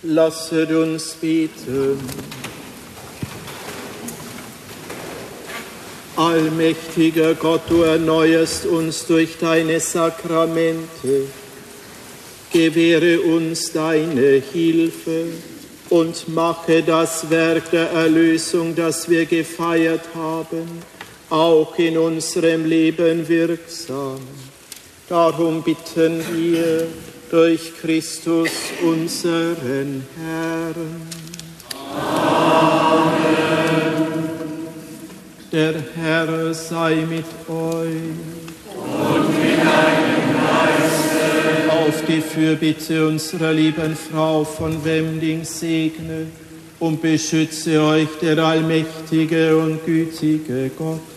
Lasset uns beten. Allmächtiger Gott, du erneuerst uns durch deine Sakramente. Gewähre uns deine Hilfe und mache das Werk der Erlösung, das wir gefeiert haben, auch in unserem Leben wirksam. Darum bitten wir durch Christus, unseren Herrn. Amen. Der Herr sei mit euch. Und mit deinem Geiste. Auf die Fürbitte unserer lieben Frau von Wemding segne und beschütze euch der allmächtige und gütige Gott,